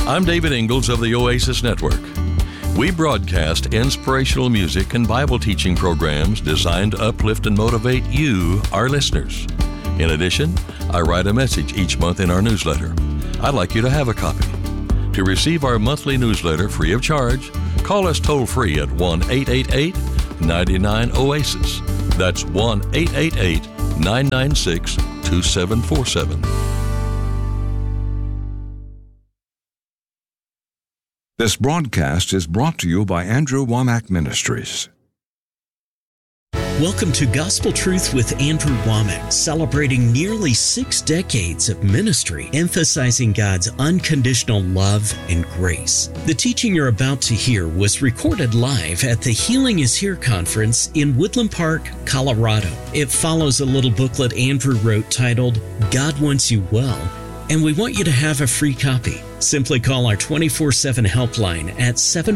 I'm David Ingalls of the Oasis Network. We broadcast inspirational music and Bible teaching programs designed to uplift and motivate you, our listeners. In addition, I write a message each month in our newsletter. I'd like you to have a copy. To receive our monthly newsletter free of charge, call us toll-free at 1-888-99-OASIS. That's 1-888-996-2747. This broadcast is brought to you by Andrew Womack Ministries. Welcome to Gospel Truth with Andrew Womack, celebrating nearly 6 decades of ministry, emphasizing God's unconditional love and grace. The teaching you're about to hear was recorded live at the Healing is Here conference in Woodland Park, Colorado. It follows a little booklet Andrew wrote titled, God Wants You Well, and we want you to have a free copy. Simply call our 24/7 helpline at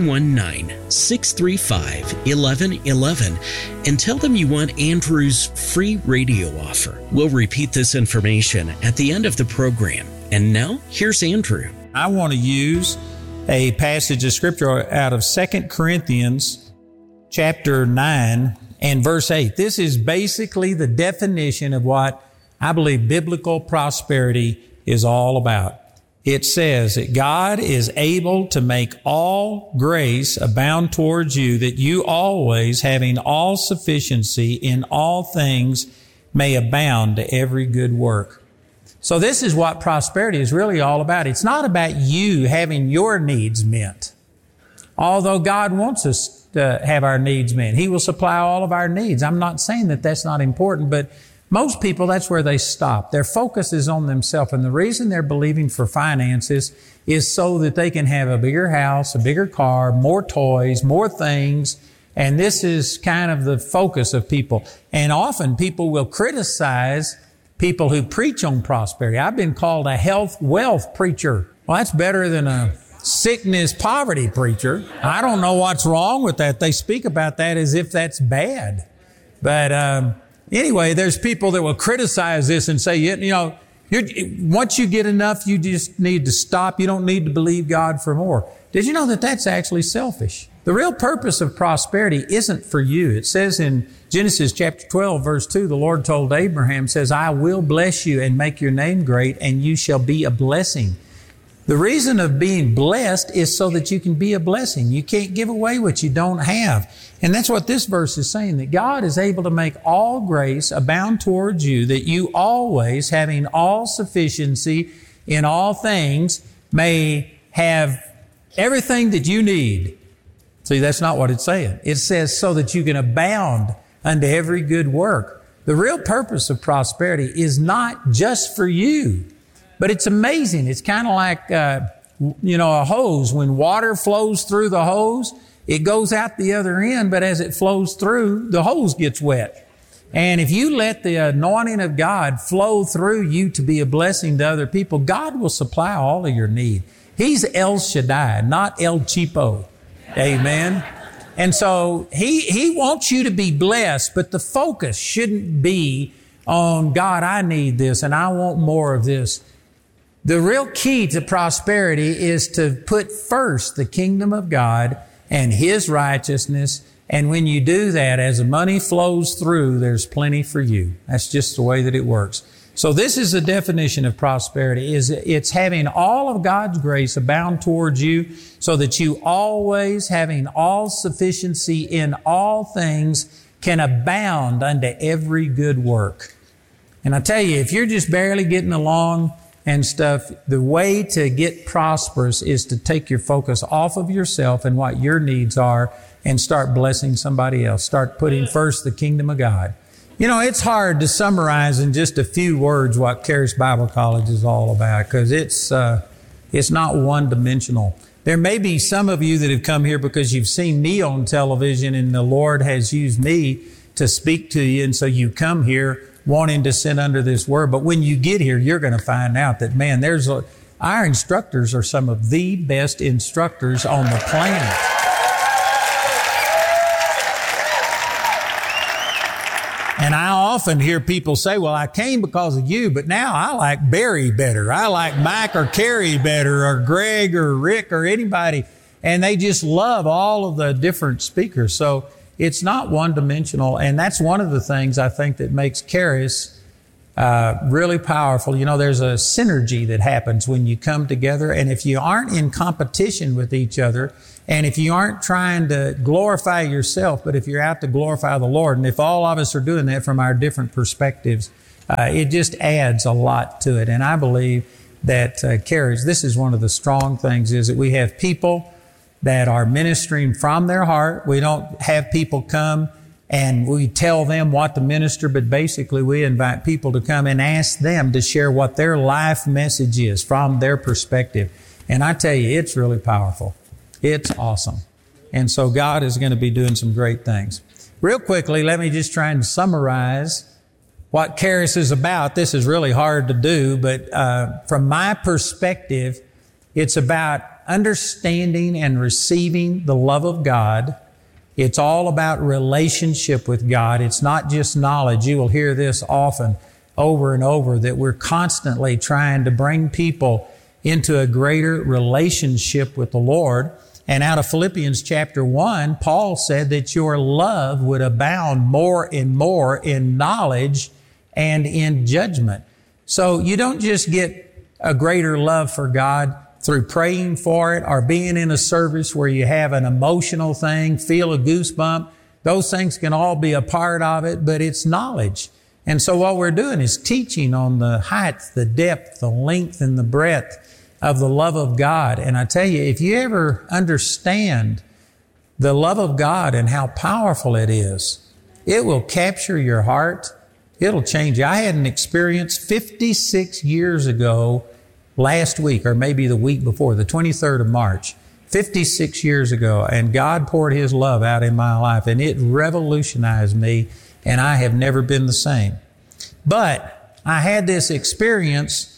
719-635-1111 and tell them you want Andrew's free radio offer. We'll repeat this information at the end of the program. And now, here's Andrew. I want to use a passage of Scripture out of 2 Corinthians chapter 9 and verse 8. This is basically the definition of what I believe biblical prosperity is all about. It says that God is able to make all grace abound towards you, that you always, having all sufficiency in all things, may abound to every good work. So this is what prosperity is really all about. It's not about you having your needs met. Although God wants us to have our needs met. He will supply all of our needs. I'm not saying that that's not important, but most people, that's where they stop. Their focus is on themselves. And the reason they're believing for finances is so that they can have a bigger house, a bigger car, more toys, more things. And this is kind of the focus of people. And often people will criticize people who preach on prosperity. I've been called a health wealth preacher. Well, that's better than a sickness poverty preacher. I don't know what's wrong with that. They speak about that as if that's bad. But, anyway, there's people that will criticize this and say, once you get enough, you just need to stop. You don't need to believe God for more. Did you know that that's actually selfish? The real purpose of prosperity isn't for you. It says in Genesis chapter 12, verse 2, the Lord told Abraham, says, I will bless you and make your name great, and you shall be a blessing. The reason of being blessed is so that you can be a blessing. You can't give away what you don't have. And that's what this verse is saying, that God is able to make all grace abound towards you, that you always, having all sufficiency in all things, may have everything that you need. See, that's not what it's saying. It says so that you can abound unto every good work. The real purpose of prosperity is not just for you. But it's amazing. It's kind of like, a hose. When water flows through the hose, it goes out the other end, but as it flows through, the hose gets wet. And if you let the anointing of God flow through you to be a blessing to other people, God will supply all of your need. He's El Shaddai, not El Cheapo. Amen. And so He wants you to be blessed, but the focus shouldn't be on, God, I need this and I want more of this. The real key to prosperity is to put first the kingdom of God and His righteousness. And when you do that, as the money flows through, there's plenty for you. That's just the way that it works. So this is the definition of prosperity, it's having all of God's grace abound towards you so that you always, having all sufficiency in all things, can abound unto every good work. And I tell you, if you're just barely getting along and stuff, the way to get prosperous is to take your focus off of yourself and what your needs are and start blessing somebody else. Start putting first the kingdom of God. You know, it's hard to summarize in just a few words what Charis Bible College is all about, because it's not one-dimensional. There may be some of you that have come here because you've seen me on television and the Lord has used me to speak to you, and so you come here wanting to sit under this word. But when you get here, you're going to find out that, man, our instructors are some of the best instructors on the planet. And I often hear people say, well, I came because of you, but now I like Barry better. I like Mike or Carrie better, or Greg or Rick or anybody. And they just love all of the different speakers. So it's not one-dimensional. And that's one of the things I think that makes Charis really powerful. You know, there's a synergy that happens when you come together. And if you aren't in competition with each other, and if you aren't trying to glorify yourself, but if you're out to glorify the Lord, and if all of us are doing that from our different perspectives, it just adds a lot to it. And I believe that Charis, this is one of the strong things, is that we have people that are ministering from their heart. We don't have people come and we tell them what to minister, but basically we invite people to come and ask them to share what their life message is from their perspective. And I tell you, it's really powerful. It's awesome. And so God is going to be doing some great things. Real quickly, let me just try and summarize what Charis is about. This is really hard to do, but from my perspective, it's about understanding and receiving the love of God. It's all about relationship with God. It's not just knowledge. You will hear this often, over and over, that we're constantly trying to bring people into a greater relationship with the Lord. And out of Philippians chapter 1, Paul said that your love would abound more and more in knowledge and in judgment. So you don't just get a greater love for God through praying for it or being in a service where you have an emotional thing, feel a goosebump. Those things can all be a part of it, but it's knowledge. And so what we're doing is teaching on the height, the depth, the length, and the breadth of the love of God. And I tell you, if you ever understand the love of God and how powerful it is, it will capture your heart. It'll change you. I had an experience 56 years ago last week, or maybe the week before, the 23rd of March, 56 years ago, and God poured His love out in my life, and it revolutionized me, and I have never been the same. But I had this experience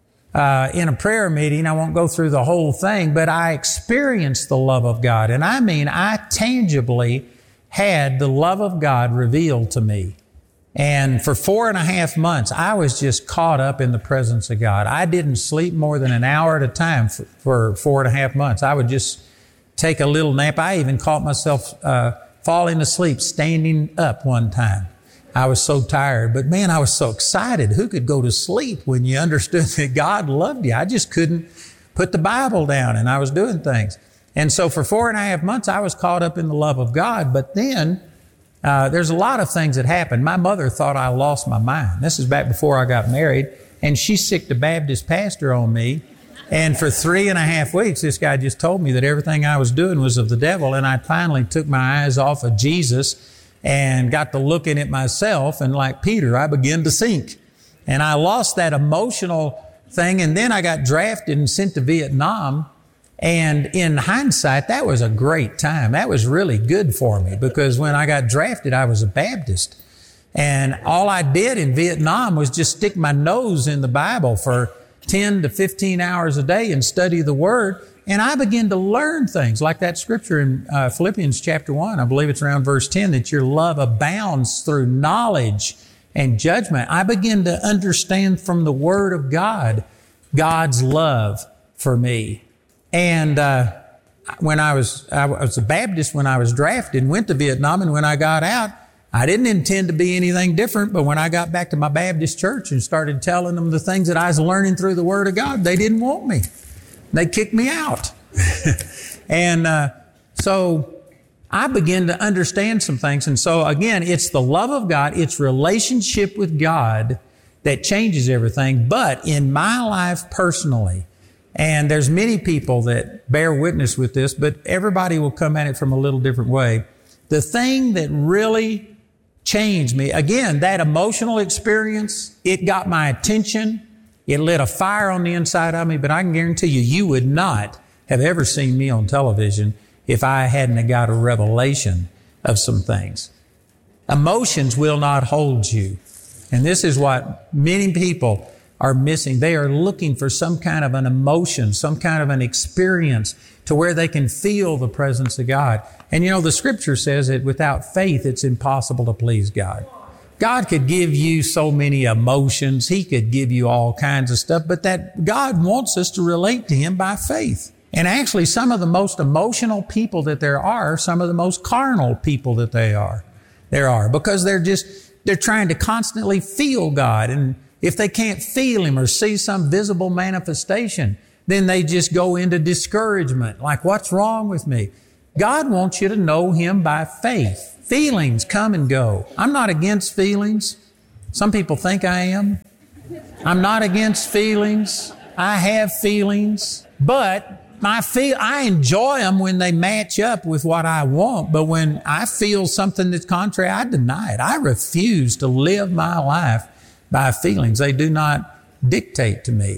in a prayer meeting. I won't go through the whole thing, but I experienced the love of God. And I mean, I tangibly had the love of God revealed to me. And for 4.5 months, I was just caught up in the presence of God. I didn't sleep more than an hour at a time for 4.5 months. I would just take a little nap. I even caught myself falling asleep standing up one time. I was so tired, but man, I was so excited. Who could go to sleep when you understood that God loved you? I just couldn't put the Bible down, and I was doing things. And so for 4.5 months, I was caught up in the love of God. But then there's a lot of things that happened. My mother thought I lost my mind. This is back before I got married, and she sicked a Baptist pastor on me. And for 3.5 weeks, this guy just told me that everything I was doing was of the devil. And I finally took my eyes off of Jesus and got to looking at myself, and like Peter, I began to sink. And I lost that emotional thing, and then I got drafted and sent to Vietnam. And in hindsight, that was a great time. That was really good for me, because when I got drafted, I was a Baptist. And all I did in Vietnam was just stick my nose in the Bible for 10 to 15 hours a day and study the Word. And I began to learn things like that scripture in Philippians chapter 1. I believe it's around verse 10, that your love abounds through knowledge and judgment. I began to understand from the Word of God, God's love for me. And when I was a Baptist when I was drafted and went to Vietnam, and when I got out, I didn't intend to be anything different. But when I got back to my Baptist church and started telling them the things that I was learning through the Word of God, they didn't want me. They kicked me out. And so I began to understand some things. And so again, it's the love of God, it's relationship with God that changes everything. But in my life personally, and there's many people that bear witness with this, but everybody will come at it from a little different way. The thing that really changed me, again, that emotional experience, it got my attention. It lit a fire on the inside of me, but I can guarantee you, you would not have ever seen me on television if I hadn't got a revelation of some things. Emotions will not hold you. And this is what many people are missing. They are looking for some kind of an emotion, some kind of an experience to where they can feel the presence of God. And you know, the scripture says that without faith, it's impossible to please God. God could give you so many emotions. He could give you all kinds of stuff, but that God wants us to relate to Him by faith. And actually, some of the most emotional people that there are, some of the most carnal people that there are, because they're trying to constantly feel God. And if they can't feel Him or see some visible manifestation, then they just go into discouragement. Like, what's wrong with me? God wants you to know Him by faith. Feelings come and go. I'm not against feelings. Some people think I am. I'm not against feelings. I have feelings, but I enjoy them when they match up with what I want. But when I feel something that's contrary, I deny it. I refuse to live my life by feelings. They do not dictate to me.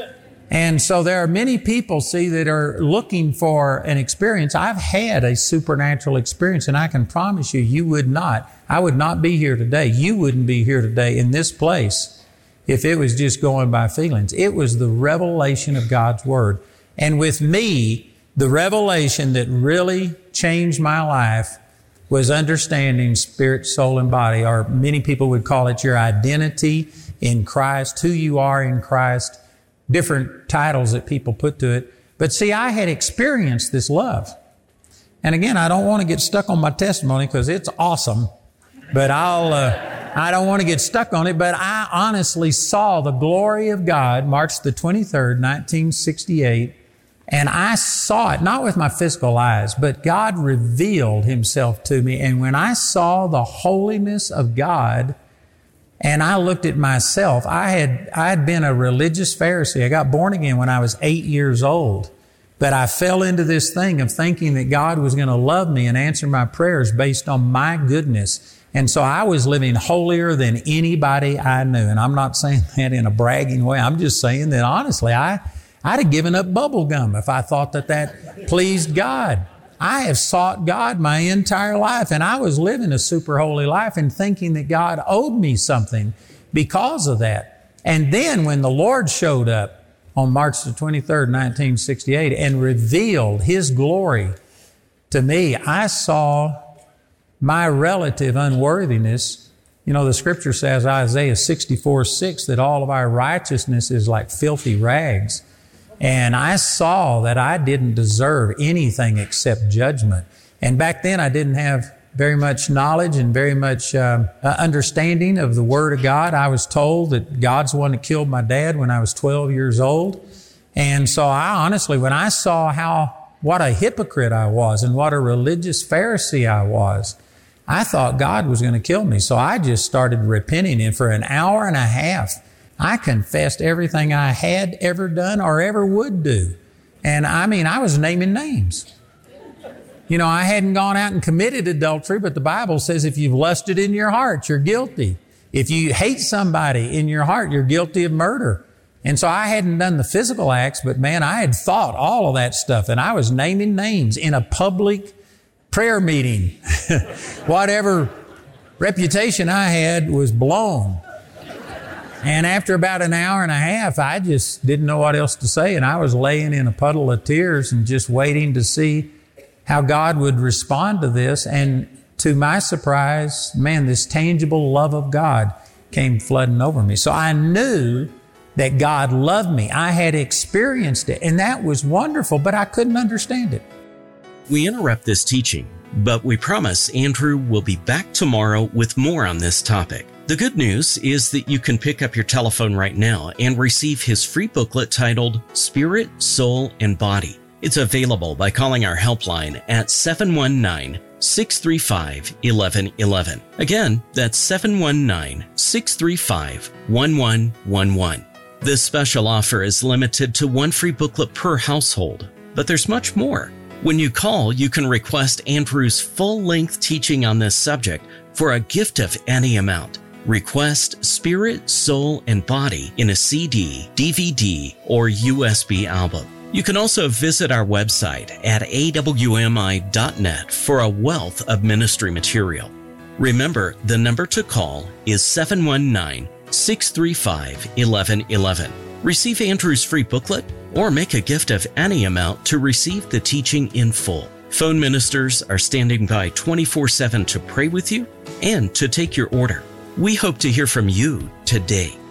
And so there are many people, that are looking for an experience. I've had a supernatural experience, and I can promise you would not. I would not be here today. You wouldn't be here today in this place if it was just going by feelings. It was the revelation of God's Word. And with me, the revelation that really changed my life was understanding spirit, soul, and body, or many people would call it your identity in Christ, who you are in Christ. Different titles that people put to it. But see, I had experienced this love. And again, I don't want to get stuck on my testimony because it's awesome, but I don't want to get stuck on it, but I honestly saw the glory of God March the 23rd, 1968, and I saw it, not with my physical eyes, but God revealed Himself to me. And when I saw the holiness of God, and I looked at myself, I had been a religious Pharisee. I got born again when I was 8 years old. But I fell into this thing of thinking that God was going to love me and answer my prayers based on my goodness. And so I was living holier than anybody I knew. And I'm not saying that in a bragging way. I'm just saying that honestly, I'd have given up bubble gum if I thought that pleased God. I have sought God my entire life, and I was living a super holy life and thinking that God owed me something because of that. And then when the Lord showed up on March the 23rd, 1968, and revealed His glory to me, I saw my relative unworthiness. You know, the Scripture says, Isaiah 64:6, that all of our righteousness is like filthy rags. And I saw that I didn't deserve anything except judgment. And back then I didn't have very much knowledge and very much understanding of the Word of God. I was told that God's the one that killed my dad when I was 12 years old. And so I honestly, when I saw what a hypocrite I was and what a religious Pharisee I was, I thought God was going to kill me. So I just started repenting. And for an hour and a half, I confessed everything I had ever done or ever would do. And I was naming names. You know, I hadn't gone out and committed adultery, but the Bible says if you've lusted in your heart, you're guilty. If you hate somebody in your heart, you're guilty of murder. And so I hadn't done the physical acts, but man, I had thought all of that stuff, and I was naming names in a public prayer meeting. Whatever reputation I had was blown. And after about an hour and a half, I just didn't know what else to say. And I was laying in a puddle of tears and just waiting to see how God would respond to this. And to my surprise, man, this tangible love of God came flooding over me. So I knew that God loved me. I had experienced it, and that was wonderful, but I couldn't understand it. We interrupt this teaching, but we promise Andrew will be back tomorrow with more on this topic. The good news is that you can pick up your telephone right now and receive his free booklet titled Spirit, Soul, and Body. It's available by calling our helpline at 719-635-1111. Again, that's 719-635-1111. This special offer is limited to one free booklet per household, but there's much more. When you call, you can request Andrew's full-length teaching on this subject for a gift of any amount. Request Spirit, Soul, and Body in a CD, DVD, or USB album. You can also visit our website at awmi.net for a wealth of ministry material. Remember, the number to call is 719-635-1111. Receive Andrew's free booklet or make a gift of any amount to receive the teaching in full. Phone ministers are standing by 24/7 to pray with you and to take your order. We hope to hear from you today.